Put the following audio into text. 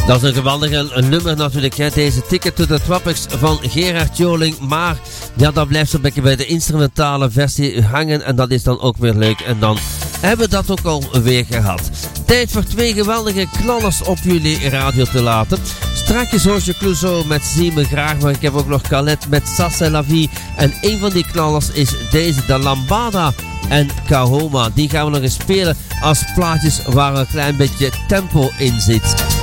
Dat is een geweldige nummer natuurlijk, hè? Deze Ticket to the Tropics van Gerard Joling. Maar ja, dat blijft zo'n beetje bij de instrumentale versie hangen. En dat is dan ook weer leuk. En dan hebben we dat ook alweer gehad. Tijd voor 2 geweldige knallers op jullie radio te laten. Strakjes Roosje Clouseau met Zie me graag. Maar ik heb ook nog Khaled met Ça c'est la vie. En een van die knallers is deze, de Lambada en Kahoma. Die gaan we nog eens spelen als plaatjes waar een klein beetje tempo in zit.